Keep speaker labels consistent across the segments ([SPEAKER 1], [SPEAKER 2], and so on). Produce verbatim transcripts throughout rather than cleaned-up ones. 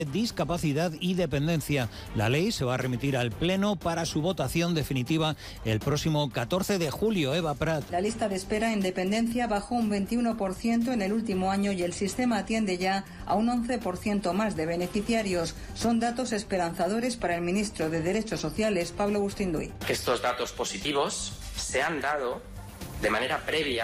[SPEAKER 1] discapacidad y dependencia. La ley se va a remitir al Pleno para su votación definitiva el próximo catorce de julio. Eva Prat.
[SPEAKER 2] La lista de espera en dependencia bajó un veintiuno por ciento en el último año y el sistema atiende ya a un once por ciento más de beneficiarios. Son datos esperanzadores para el ministro de Derechos Sociales, Pablo Bustinduy.
[SPEAKER 3] Estos datos positivos se han dado de manera previa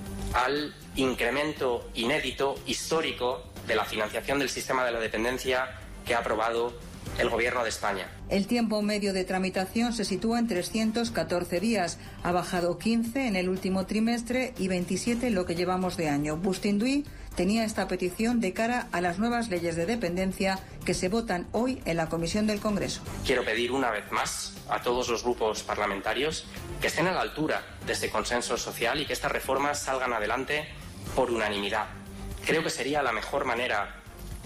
[SPEAKER 3] al incremento inédito, histórico, de la financiación del sistema de la dependencia que ha aprobado el Gobierno de España.
[SPEAKER 2] El tiempo medio de tramitación se sitúa en trescientos catorce días. Ha bajado quince en el último trimestre y veintisiete en lo que llevamos de año. Bustinduy tenía esta petición de cara a las nuevas leyes de dependencia que se votan hoy en la Comisión del Congreso.
[SPEAKER 3] Quiero pedir una vez más a todos los grupos parlamentarios que estén a la altura de este consenso social y que estas reformas salgan adelante por unanimidad. Creo que sería la mejor manera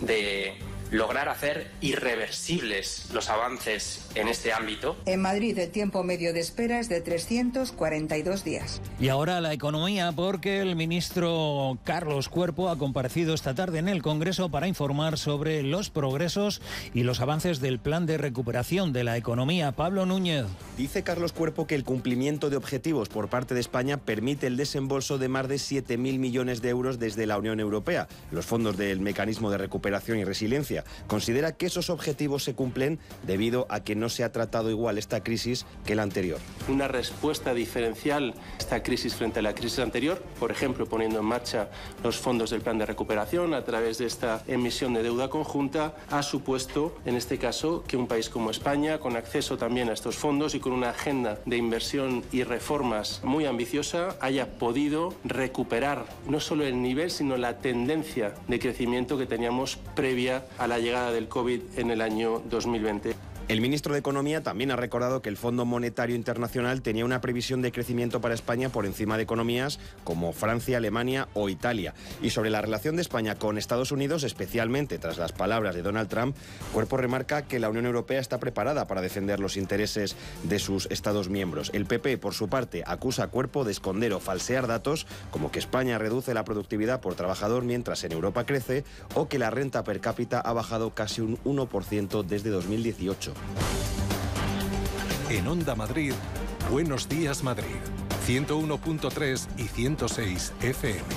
[SPEAKER 3] de lograr hacer irreversibles los avances en este ámbito.
[SPEAKER 2] En Madrid el tiempo medio de espera es de trescientos cuarenta y dos días.
[SPEAKER 1] Y ahora la economía, porque el ministro Carlos Cuerpo ha comparecido esta tarde en el Congreso para informar sobre los progresos y los avances del plan de recuperación de la economía. Pablo Núñez.
[SPEAKER 4] Dice Carlos Cuerpo que el cumplimiento de objetivos por parte de España permite el desembolso de más de siete mil millones de euros desde la Unión Europea, los fondos del Mecanismo de Recuperación y Resiliencia. Considera que esos objetivos se cumplen debido a que no se ha tratado igual esta crisis que la anterior.
[SPEAKER 5] Una respuesta diferencial a esta crisis frente a la crisis anterior, por ejemplo, poniendo en marcha los fondos del plan de recuperación a través de esta emisión de deuda conjunta, ha supuesto, en este caso, que un país como España, con acceso también a estos fondos y con una agenda de inversión y reformas muy ambiciosa, haya podido recuperar no solo el nivel, sino la tendencia de crecimiento que teníamos previa a la llegada del COVID en el año dos mil veinte.
[SPEAKER 4] El ministro de Economía también ha recordado que el Fondo Monetario Internacional tenía una previsión de crecimiento para España por encima de economías como Francia, Alemania o Italia. Y sobre la relación de España con Estados Unidos, especialmente tras las palabras de Donald Trump, Cuerpo remarca que la Unión Europea está preparada para defender los intereses de sus Estados miembros. El P P, por su parte, acusa a Cuerpo de esconder o falsear datos como que España reduce la productividad por trabajador mientras en Europa crece o que la renta per cápita ha bajado casi un uno por ciento desde dos mil dieciocho.
[SPEAKER 6] En Onda Madrid, Buenos Días Madrid, ciento uno punto tres y ciento seis F M.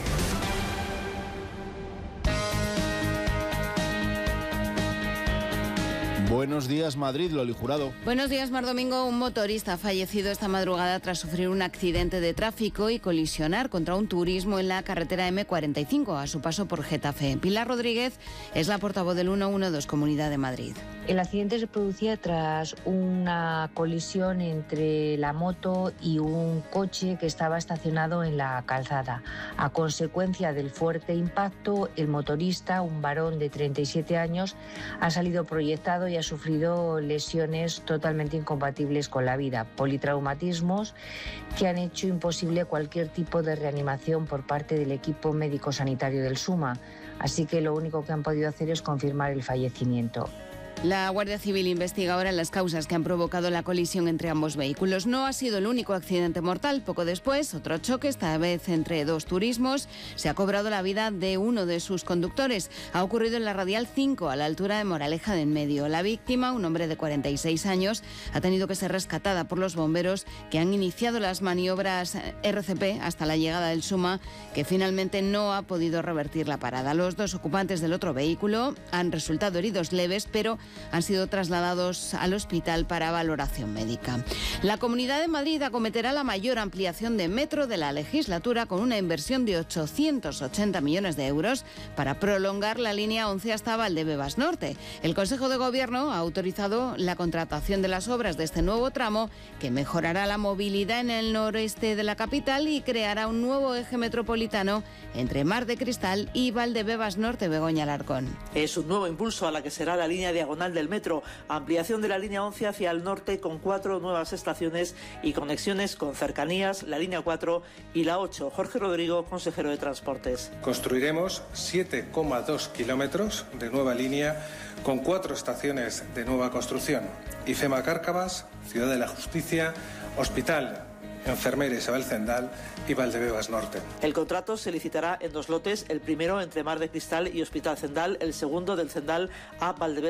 [SPEAKER 7] Buenos días, Madrid, Loli Jurado.
[SPEAKER 8] Buenos días, Mar Domingo. Un motorista ha fallecido esta madrugada tras sufrir un accidente de tráfico y colisionar contra un turismo en la carretera eme cuarenta y cinco a su paso por Getafe. Pilar Rodríguez es la portavoz del ciento doce Comunidad de Madrid.
[SPEAKER 9] El accidente se producía tras una colisión entre la moto y un coche que estaba estacionado en la calzada. A consecuencia del fuerte impacto, el motorista, un varón de treinta y siete años, ha salido proyectado y ha sufrido lesiones totalmente incompatibles con la vida, politraumatismos que han hecho imposible cualquier tipo de reanimación por parte del equipo médico-sanitario del SUMA. Así que lo único que han podido hacer es confirmar el fallecimiento.
[SPEAKER 8] La Guardia Civil investiga ahora las causas que han provocado la colisión entre ambos vehículos. No ha sido el único accidente mortal. Poco después, otro choque, esta vez entre dos turismos, se ha cobrado la vida de uno de sus conductores. Ha ocurrido en la Radial cinco, a la altura de Moraleja de Enmedio. La víctima, un hombre de cuarenta y seis años, ha tenido que ser rescatada por los bomberos que han iniciado las maniobras erre ce pe hasta la llegada del SUMA, que finalmente no ha podido revertir la parada. Los dos ocupantes del otro vehículo han resultado heridos leves, pero han sido trasladados al hospital para valoración médica. La Comunidad de Madrid acometerá la mayor ampliación de metro de la legislatura con una inversión de ochocientos ochenta millones de euros para prolongar la línea once hasta Valdebebas Norte. El Consejo de Gobierno ha autorizado la contratación de las obras de este nuevo tramo que mejorará la movilidad en el noreste de la capital y creará un nuevo eje metropolitano entre Mar de Cristal y Valdebebas Norte. Begoña Alarcón.
[SPEAKER 10] Es un nuevo impulso a la que será la línea diagonal del metro, ampliación de la línea once hacia el norte con cuatro nuevas estaciones y conexiones con cercanías, la línea cuatro y la ocho. Jorge Rodrigo, consejero de Transportes.
[SPEAKER 11] Construiremos siete coma dos kilómetros de nueva línea con cuatro estaciones de nueva construcción. IFEMA Cárcavas, Ciudad de la Justicia, Hospital Enfermera Isabel Zendal y Valdebebas Norte.
[SPEAKER 10] El contrato se licitará en dos lotes, el primero entre Mar de Cristal y Hospital Zendal, el segundo del Zendal a Valdebebas